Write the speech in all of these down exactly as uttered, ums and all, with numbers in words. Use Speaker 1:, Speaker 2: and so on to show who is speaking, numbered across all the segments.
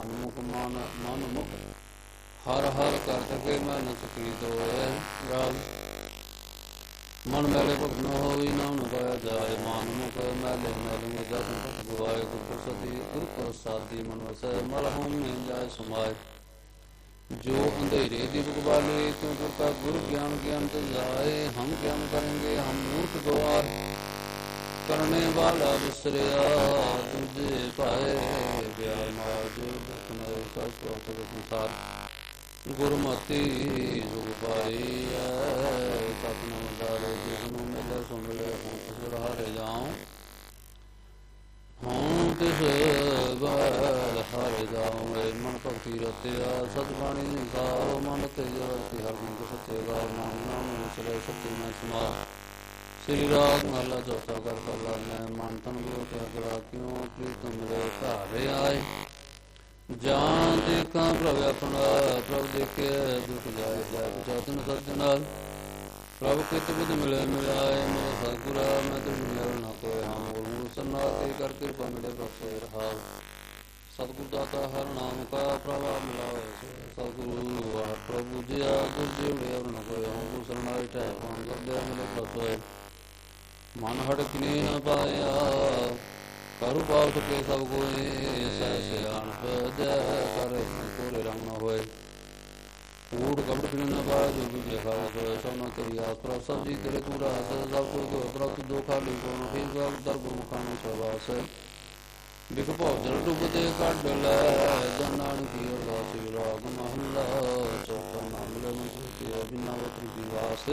Speaker 1: ਮਨ ਮੁਖ ਮਨ ਮਨ ਮੁਖ ਹਰ ਹਰ ਕਰ ਸਕੇ ਮਨ ਸਕੀ ਦੋਏ ਰਾਮ ਮਨ ਮੈਲੇ ਭੁਖ ਨ ਹੋਈ ਨਾਮ ਨ ਪਾਇਆ ਜਾਏ ਮਨ ਮੁਖ ਮੈਲੇ ਮੈਲ ਜਪ ਗੁਆਏ ਗੁਰ ਪ੍ਰਸਾਦੀ ਗੁਰ ਪ੍ਰਸਾਦੀ ਮਨ ਵਸੈ ਮਲ ਹੋਮ ਨੇ ਜਾਏ ਸਮਾਏ ਜੋ अंधेरे दीपक वाले क्यों करता गुरु ज्ञान ज्ञान तो जाए हम ज्ञान करेंगे हम मूर्ख द्वार करने वाला विसरिया तुझे पाए संसार गुरमति जुग पाई सतनाम डाले जिसनु मिले सुन ले हारे जाऊं हूँ तिस हारे जाऊँ मन भगती रतिया सतबाणी गाओ मन तेज रति हर गुण सत्य गाओ नाम नाम विसरे सत्य में समा श्री राग महला चौथा कर कला मैं मन तन गुरु क्या करा क्यों प्रीतम मेरे घारे आए जान देखा प्रभ अपना प्रभ देखे दुख जाए जाए जातन सज्जनाल प्रभ कित बुध मिले मिलाए मेरे सतगुरा मैं तुझ मेल न कोई हम गुरु सन्ना के कर कृपा मिले बख्शे रहा सतगुरु दाता हर नाम का प्रभा मिलाए सतगुरु वाह प्रभु जिया गुरु जीवड़े और न कोई हम गुरु शरणाई ठह पान कर दे मिले बख्शे मन हटक नहीं पाया करु पाप के सब कोई सैसे आनप जय करे कोरे रंग न होए कूड़ कपट फिर न पाए जो भी लिखा हो सोना तेरी आस पर सब जी तेरे पूरा सब कोई को प्राप्त दो खाली को न फिर का दर को मुखान सवास बिख भोजन डूब दे काट ले जनान की अरदास राग महला चौथा नाम ले मुझे बिना वत्री की वास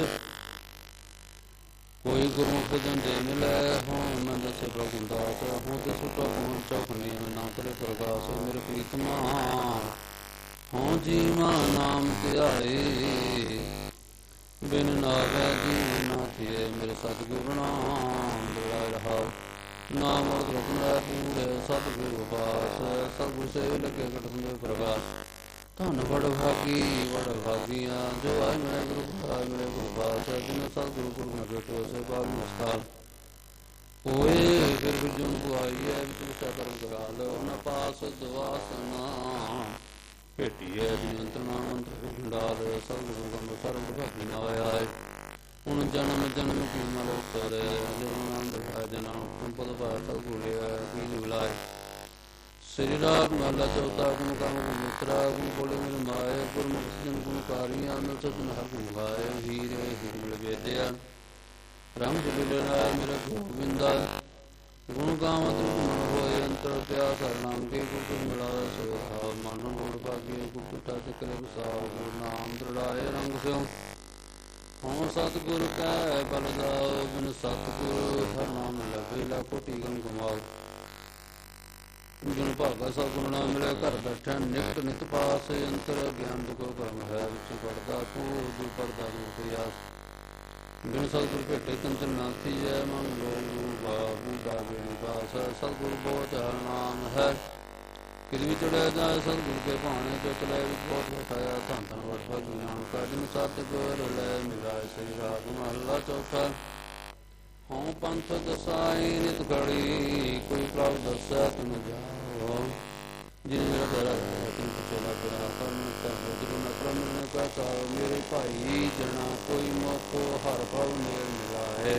Speaker 1: कोई गुरमुख जन दे मिले हों मैं दसे प्रभु दास हूँ ते सुटा कौन चौक नहीं ना करे प्रकाश मेरे प्रीतमा हों जीवा नाम त्याए बिन नावे जीवन ना थिए मेरे सतगुरु नाम दया रहा नाम और रखना पूरे सतगुरु पास सतगुरु से लगे कटन में प्रकाश धन बड़ भागी बड़ भागिया जो आए मेरे गुरु आए मेरे गुरु पास जिन सतगुरु गुरु में बैठो से बाल नमस्कार होए फिर भी जो को आई है तुझसे कर्म करा लो न पास दुआसना भेटिए नियंत्रणा मंत्र डाल सतगुरु गंध सर्व भक्ति नाय उन जन्म जन्म की मल उत्तर आनंद है जना संपद पाय सतगुरु की जुलाए श्री राग महला चौथा गुण काम मित्रा गुण बोले मिल माए गुरमुख जन गुणकारी आनंद सतन हर गुण गाए हीरे हीरे वेद्या रंग बिलराय मेरा गोविंदा गुण गावत गुण होए अंतर प्यास हर नाम के गुरु मिला सो भाव मन गुण भाग्य गुरु तज करे विसाव गुरु नाम दृढ़ाए रंग स्यों हों सतगुरु कै बल दाओ बिन सतगुरु हर नाम लगे ला कोटि गण कमाओ गुण भागा सब गुण नाम मिले घर बैठे निकट नित पास अंतर ज्ञान दुख कर्म है विच पढ़दा पूर्व पढ़दा गुरु प्रयास बिन सतगुरु भेटे कंचन नाथी है मन लोग बाबू बाबे पास सतगुरु बहुत हर नाम है किद भी चढ़िया जाए सतगुरु के भाने जो चले बहुत बैठाया धन धन वट भग ज्ञान का जिन सतगुरु ले मिलाए श्री राग महला चौथा हों पंथ दसाई नित घड़ी कोई प्रभ दसा तुम जाओ जिन मेरा तेरा तुम चला तेरा कर्म कर न क्रम न कहता मेरे भाई जना कोई मौको हर प्रभ मेल मिलाए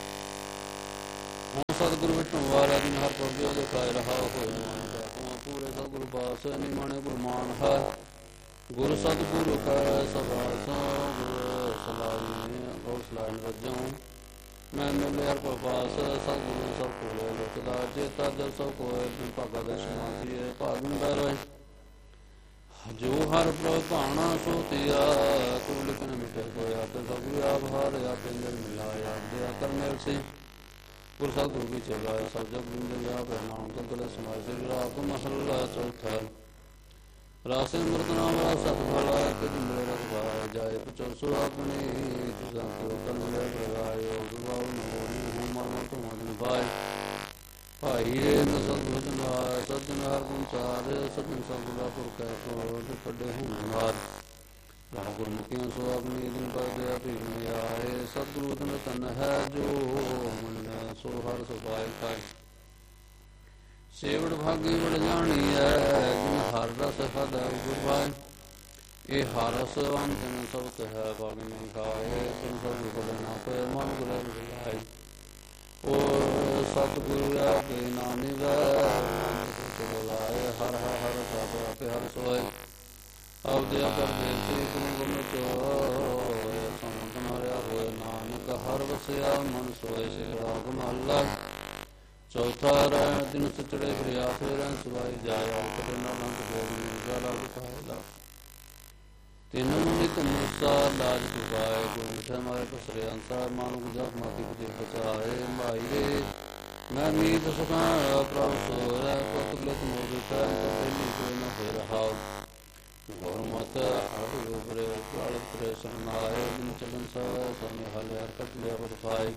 Speaker 1: हों सतगुरु विष्णु वाला दिन हर प्रभ जो दिखाए रहा कोई मान जाता पूरे सतगुरु पास निमाने गुरमान है गुरु सतगुरु कर सदा सो गुरु सलाही गौसलाइन वजों मैं मिले हर को पास सतगुरु सब को ले लोकदा चेता जब सब को भागा दशमासी भाग रहे जो हर प्रभ भाना सोतिया तू लिखन मिटे कोया तो सतगुरु आभार आप मिलाया दया कर मेल से गुरु सतगुरु भी चला सब जग बिंद या प्रणाम तो गले समाज श्री राग महला चौथा रासे मृत नाम सत भला कि मेरे रखवाए जाए पचो सो अपने तुझको कल मिले प्रगायो गुरु नमो मर्म तुम दिन भाई भाई रे न सतगुरु जन सज्जन हर गुण चार सज्जन सतगुरु पुर कै तो पड़े हूँ मार राम गुरमुखियों सो अपनी दिन पर दया फिर आए सतगुरु दिन तन है जो मन सो हर सुपाए खाए सेवड़ भागी बड़ जानी है जिन हर ਰਸ ਹਦੈ ਗੁਰਬਾਇ ਇਹ ਹਰਸ ਅੰਤਨ ਸਭ ਕਹਿ ਬਾਗ ਨਹੀਂ ਖਾਏ ਤੁਮ ਸਭ ਗੁਰ ਨਾ ਪੈ ਮਨ ਗੁਰ ਬੁਲਾਏ ਔਰ ਸਤਿਗੁਰੂ ਆਪੇ ਨਾਮਿ ਵੈ ਨਾਨਕ ਬੁਲਾਏ ਹਰ ਹਰ ਹਰ ਸਭ ਆਪੇ ਹਰ ਸੋਏ ਆਵਦਿਆ ਕਰ ਬੇਨਤੀ ਤੁਮ ਗੁਣ ਚੋਏ ਸੰਤ ਮਾਰਿਆ ਹੋਏ ਨਾਨਕ ਹਰ ਵਸਿਆ ਮਨ ਸੋਏ ਸਿਖੜਾ ਮਹੱਲਾ ਚੌਥਾ ਰਹਿ ਦਿਨ ਸਚੜੇ ਪ੍ਰਿਆ ਫੇਰ ਸੁਭਾਈ ਜਾਇਆ ਕਦੇ ਨਾਨਕ ਫੇਰ ਗਾਲਾ ਵਿਖਾਇਲਾ ਤਿੰਨ ਨਿਤ ਮੁਸਾ ਲਾਜ ਸੁਭਾਏ ਗੁਰ ਮਿਠੇ ਮਾਰੇ ਪਸਰੇ ਅੰਸਾਰ ਮਾਨੁ ਗੁਜਰ ਮਾਤੀ ਕੁਝ ਬਚਾਏ ਮਾਈ ਰੇ ਮੈਂ ਮੀਤ ਸੁਖਾ ਪ੍ਰਭ ਸੋਇਆ ਕੋਤ ਲਤ ਮੋਰ ਕੈ ਤੇਲੀ ਕੋਈ ਨ ਹੋਇ ਰਹਾਉ ਗੁਰਮਤ ਹਰਿ ਉਪਰੇ ਕਾਲ ਤਰੇ ਸਰਨਾਏ ਦਿਨ ਚਲਨ ਸਾ ਸਮੇ ਹਲ ਹਰ ਕਟ ਲਿਆ ਬਖਾਏ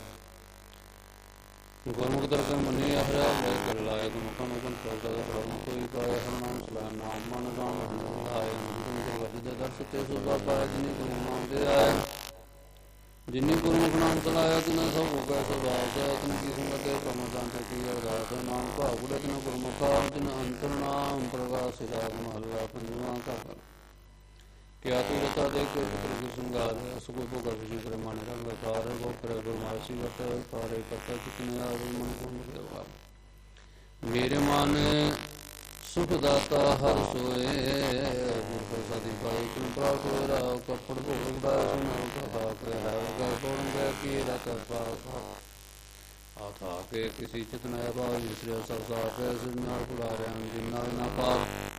Speaker 1: ਗੁਰਮੁਖ ਦਰਸ਼ਨ ਮੰਨੇ ਹਰਿਆ ਲੈ ਕਰ ਲਾਇ ਮੁਖਾਂ ਮੁਖਨ ਪ੍ਰਗਟ ਹਰਿ ਕੋਈ ਪਾਏ ਹਰਨਾਮ ਸਲਾ ਨਾਮ ਮਨ ਰਾਮ ਹਰਿ ਲਾਇ ਗੁਰੂ ਵਜਦ ਦਰਸ ਤੇ ਸੋ ਬਾਬਾ ਜਿਨੇ ਗੁਰੂ ਨਾਮ ਦੇ ਆਏ ਜਿਨੇ ਗੁਰਮੁਖ ਨਾਮ ਚਲਾਇਆ ਤਿਨ ਸਭ ਹੋ ਗਏ ਸਵਾਸ ਤਿਨ ਕੀ ਸੰਗਤ ਦੇ ਪ੍ਰਮੋਦਾਨ ਤੇ ਕੀ ਅਰਦਾਸ ਨਾਮ ਭਾਉ ਗੁਰ ਤਿਨ ਗੁਰਮੁਖਾ ਤਿਨ ਅੰਤਰ ਨਾਮ ਪ੍ਰਗਾਸ ਰਾਗ ਮਹੱਲਾ ਪੰਜਵਾਂ ਘਰ ਕਿਆ ਤੂੰ ਬਤਾ ਦੇ ਕੇ ਪੁੱਤਰ ਸੰਗਾਰ ਸੁਗੋ ਭੋਗਾ ਵਿਜੀ ਕਰ ਮਨ ਰੰਗ ਕਾਰ ਗੋ ਕਰ ਗੁਰਮਾਸੀ ਵਟ ਕਾਰੇ ਕਰਤਾ ਕਿਤਨੇ ਆਵੇ ਮਨ ਕੋ ਮਿਲਵਾ ਮੇਰੇ ਮਨ ਸੁਖ ਦਾਤਾ ਹਰ ਸੋਏ ਗੁਰ ਪ੍ਰਸਾਦੀ ਪਾਈ ਤੁਮ ਪ੍ਰਾਪਤ ਰਾਉ ਕਪੜ ਭੋਗਾ ਸੁਨੋ ਕਹਾ ਕਰ ਹੈ ਗੋਣ ਗੈ ਕੀ ਰਤ ਪਾਉ ਆਥਾ ਕੇ ਕਿਸੀ ਚਿਤਨਾ ਬਾਉ ਮਿਸਰਿਆ ਸਰਦਾ ਕੇ ਸੁਨਾਰ ਪੁਰਾਰਿਆਂ ਜਿਨਾ ਨਾ ਪਾ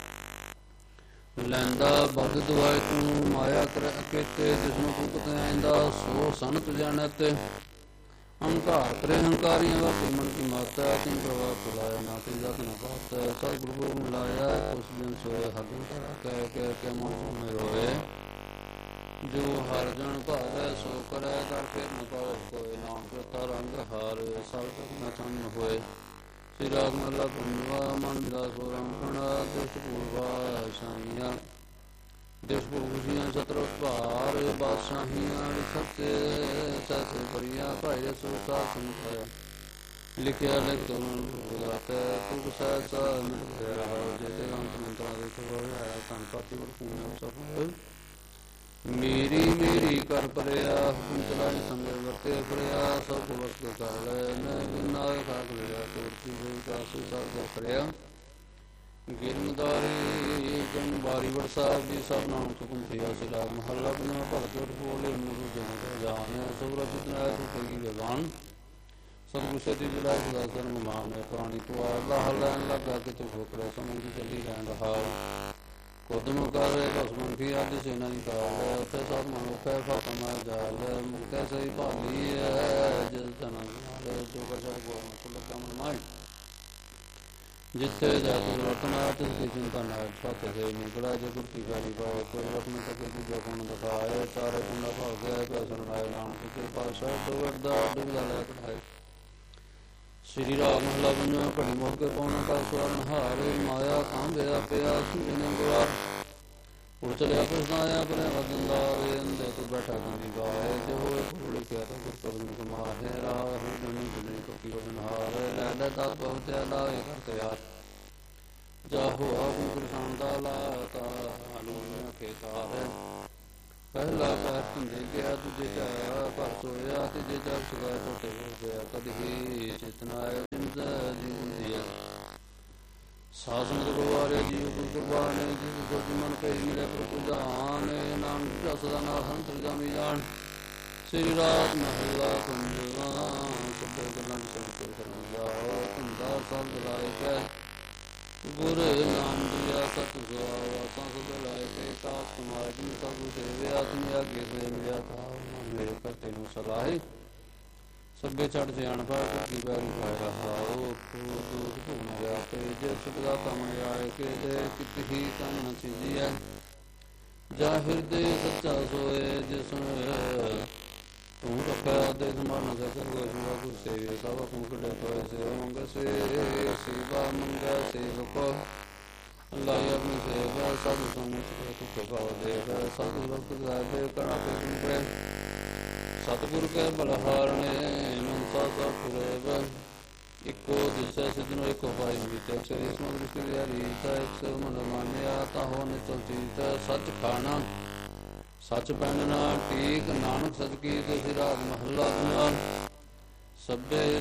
Speaker 1: ਲੈਂਦਾ ਬਗ ਦਵਾਇ ਤੂੰ ਮਾਇਆ ਕਰ ਅਕੇਤੇ ਜਿਸਨੂੰ ਤੂੰ ਪਤੈਂਦਾ ਸੋ ਸੰਤ ਜਾਣਤ ਹੰਕਾਰ ਕਰੇ ਹੰਕਾਰੀਆਂ ਦਾ ਮਨ ਕੀ ਮਾਤਾ ਤਿਨ ਪ੍ਰਭਾ ਪੁਲਾਇਆ ਨਾ ਤੇ ਜਤ ਨਾ ਪਾਤ ਸਤ ਗੁਰੂ ਕੋ ਮਿਲਾਇਆ ਉਸ ਦਿਨ ਸੋਏ ਹਰ ਕਰਾ ਕਹਿ ਕਹਿ ਕੇ ਮਨ ਮੇ ਰੋਏ ਜੋ ਹਰ ਜਨ ਭਾਵੈ ਸੋ ਕਰੈ ਕਰ ਫਿਰ ਨ ਪਾਵੈ ਕੋਈ ਨਾਮ ਕਰਤਾ ਰੰਗ ਹਾਰ ਸਭ ਤਕ ਨ ਚੰਨ ਹੋਏ ਸ੍ਰੀ ਰਾਗ ਮਹਲਾ ਪੰਜਵਾ ਮਨ ਮਿਲਾ ਸੋ ਰਾਮ ਖਣਾ ਦੇਸ਼ ਪੂਰਵਾ ਸਾਈਆਂ ਦੇਸ਼ ਪੂਰਵੀਆਂ ਸਤਰ ਭਾਰ ਬਾਦਸ਼ਾਹੀਆਂ ਸਤੇ ਸਤੇ ਪਰੀਆਂ ਭਾਈ ਸੋ ਸਾ ਸੰਖਾਇਆ ਲਿਖਿਆ ਲਿਖ ਤੁਮ ਗੁਰਾਤੇ ਤੁਮ ਸਹਿ ਮਿਲ ਰਹਾ ਜੇਤੇ ਅੰਤ ਮੰਤਰਾਂ ਦੇ ਹੋਇਆ ਤਨ ਪਾਤੀ ਵਰਤੂਨ ਸਭ ਮੇਰੀ ਮੇਰੀ ਕਰ ਪਰਿਆ ਹੁਕਮ ਚਲਾਈ ਸੰਗੇ ਵਰਤੇ ਪਰਿਆ ਸਭ ਵਰਤੇ ਕਰ ਲੈ ਮੈਂ ਨਾਇ ਖਾਕ ਲਿਆ ਤੋਰਤੀ ਹੋਈ ਕਾਸੂ ਸਭ ਕਰਿਆ ਗਿਰਨਦਾਰੀ ਜਨ ਬਾਰੀ ਵਰਸਾ ਵੀ ਸਭ ਨਾਮ ਹੁਕਮ ਪਿਆ ਸਿਰਾ ਮਹੱਲਾ ਬਣਾ ਭਗਤ ਬੋਲੇ ਮੁਰੂ ਜਨ ਜਾਣਿਆ ਸੂਰਜ ਜਨਾਇ ਸੁਖੀ ਗਵਾਨ ਸਭ ਗੁਸੇ ਦੀ ਜੁਲਾਈ ਦਾ ਜਨਮ ਮਾਨ ਹੈ ਪੁਰਾਣੀ ਤੋਂ ਅੱਲਾਹ ਲੈਣ ਲੱਗਾ ਕਿ ਤੂੰ ਠੋਕਰੇ ਸਮਝ ਚੱਲੀ ਰਹਿਣ ਰਹਾ ਕੋਦਮ ਕਰੇ ਭਸਮਨ ਕੀ ਆਦਿ ਸੇਨਾ ਨਿਕਾਲ ਉੱਥੇ ਸਭ ਮਨੁੱਖੈ ਫਾਤਮਾ ਜਾਲ ਮੁਕਤੈ ਸਹੀ ਭਾਲੀ ਹੈ ਜਿਸ ਤਨ ਨਾਲ ਜੋ ਕਰਜਾ ਗੋਨ ਕੁਲ ਕਮ ਮਾਈ ਜਿੱਥੇ ਜਾ ਤੂੰ ਰਤਨਾ ਤਿਸ ਕੀ ਚਿੰਤਾ ਨਾ ਛਾਤੇ ਸੇ ਨਿਕਲਾ ਜੇ ਗੁਰ ਕੀ ਗਾਲੀ ਪਾਏ ਕੋਈ ਰਤਨ ਤਕੇ ਦੂਜਾ ਗੁਣ ਦਿਖਾਏ ਚਾਰੇ ਕੁੰਡਾ ਭਾਗ ਗਿਆ ਪੈਸਨ ਆਏ ਨਾਨਕ ਕੇ ਪਾਸ਼ਾ ਤੋਂ ਵਰਦਾ ਡੁੱਬਦਾ ਲੈ ਕਢਾਏ ਸ੍ਰੀ ਰਾਮ ਮਹਲਾ ਪੰਜਵਾਂ ਘੜੀ ਮੋਕੇ ਪਾਉਣਾ ਕਾ ਸਵਰਨ ਹਾਰੇ ਮਾਇਆ ਕਾਂਭਿਆ ਪਿਆ ਸੁਣੇ ਗੁਆਰ ਉੜ ਚਲਿਆ ਪ੍ਰਸਾਇਆ ਪਰੇ ਵਦੰਦਾ ਵੇ ਅੰਦੇ ਤੋਂ ਬੈਠਾ ਗੰਦੀ ਗਾਏ ਜੋ ਹੋਏ ਫੁੱਲ ਕਿਆ ਤਾਂ ਗੁਰ ਪਰਮ ਕੁਮਾਰ ਹੈ ਰਾਹ ਹੈ ਜਨੀ ਜਨੀ ਕੋ ਕੀ ਬਨਹਾਰ ਲੈ ਲੈ ਤਾ ਪਹੁੰਚਿਆ ਲਾਏ ਕਰਤੇ ਯਾਰ ਜਾਹੋ ਆਗੂ ਪ੍ਰਸ਼ਾਂਤਾ ਲਾਤਾ ਅਨੂਨ ਖੇਤਾ ਹੈ ਪਹਿਲਾ ਪੈਰ ਧੰਦੇ ਗਿਆ ਦੂਜੇ ਚਾਇਆ ਪਰ ਸੋਇਆ ਤੀਜੇ ਚਾਰ ਸੁਗਾ ਛੋਟੇ ਹੋ ਗਿਆ ਕਦੀ ਚੇਤਨਾਏ ਜਿੰਦ ਜੀ ਹੁੰਦੀ ਹੈ ਸਾਸਨ ਗੁਰਵਾਰੇ ਜੀਵ ਗੁਰ ਕੁਰਬਾਨੇ ਜੀਵ ਗੁਰ ਮਨ ਕੈ ਮਿਲੇ ਪ੍ਰਭੂ ਜਾਨ ਨਾਮ ਜਸ ਦਾ ਨਾਮ ਸੰਤ ਜਾਮੀ ਜਾਣ ਸ੍ਰੀ ਰਾਤ ਮਹਲਾ ਪੰਜਵਾ ਸਭੇ ਗੱਲਾਂ ਸਭ ਤੋਂ ਕਰਮ ਜਾਓ ਧੰਦਾ ਸਭ ਲਾਇ ਕੈ ਗੁਰ ਨਾਮ ਦਿਆ ਸਤ ਗੁਆਵਾ ਸੰਤ ਲਾਇ ਕੇ ਤਾਸ ਸਮਾਜ ਨੂੰ ਸਭ ਦੇਵਿਆ ਤੁਮ ਆਗੇ ਦੇ ਮਿਲਿਆ ਤਾ ਮੇਰੇ ਕਰਤੇ ਨੂੰ ਸਲਾਹੇ ਸਭੇ ਛੱਡ ਸਿਆਣ ਪਾ ਕੀ ਬੈਰੀ ਪਾਇਆ ਹਾਓ ਦੂਰ ਭੁਨ ਗਿਆ ਤੇ ਜੇ ਸੁਭਦਾ ਤਮਨ ਆਏ ਕੇ ਦੇ ਕਿਤਹੀ ਤਨ ਨ ਚੀਜੀਐ ਜਾ ਹਿਰਦੇ ਸੱਚਾ ਸੋਏ ਜਿਸ ਤੂੰ ਰੱਖਿਆ ਦੇ ਸਮਾਨ ਸਕਰ ਗੋ ਜੁਆ ਗੁਰ ਸੇਵੇ ਸਭ ਮੁਕੜੇ ਤੋਏ ਸੇ ਮੰਗ ਸੇ ਸੇਵਾ ਮੰਗਾ ਸੇਵਕੋ ਅੱਲਾ ਆਪਣੀ ਸੇਵਾ ਸਭ ਸਮਝ ਕੇ ਤੁਕ ਪਾਉ ਦੇ ਸਭ ਲੋਕ ਗਾਦੇ ਕਣਾ ਤੇ ਤੁਮਰੇ ਸਤਿਗੁਰ ਕੇ ਬਲਹਾਰਣੇ ਮਨਸਾ ਸਾ ਪੁਰੇਵ ਇੱਕੋ ਦਿਸੈ ਸਿਧਨੋ ਇੱਕੋ ਪਾਈ ਬੀਤੈ ਅਕਸ਼ਰੀ ਸਮੁਦਰਿ ਸਿਰਿ ਹਰੀ ਤਾ ਇੱਕ ਮਨ ਮਾਨਿਆ ਤਾਹੋ ਨਿਤਲ ਤੀਤ ਸੱਚ ਖਾਣਾ ਸੱਚ ਪਹਿਨਣਾ ਟੀਕ ਨਾਨਕ ਸਚ ਕੀ ਤੁਸੀ ਰਾਗ ਮਹੱਲਾ ਦੂਆ ਸਭੇ